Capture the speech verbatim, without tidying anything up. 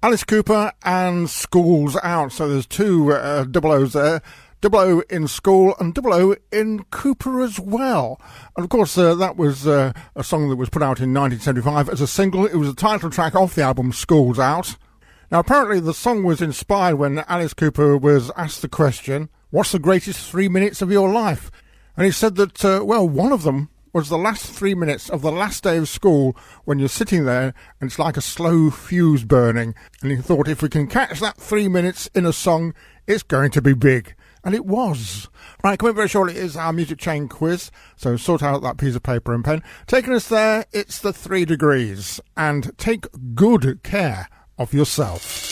Alice Cooper and School's Out. So there's two uh, double O's there. Double O in School and double O in Cooper as well. And of course, uh, that was uh, a song that was put out in nineteen seventy-five as a single. It was the title track off the album School's Out. Now, apparently the song was inspired when Alice Cooper was asked the question, what's the greatest three minutes of your life? And he said that, uh, well, one of them was the last three minutes of the last day of school when you're sitting there and it's like a slow fuse burning. And he thought, if we can catch that three minutes in a song, it's going to be big. And it was. Right, coming very shortly is our music chain quiz. So sort out that piece of paper and pen. Taking us there, it's the three degrees. And take good care of yourself.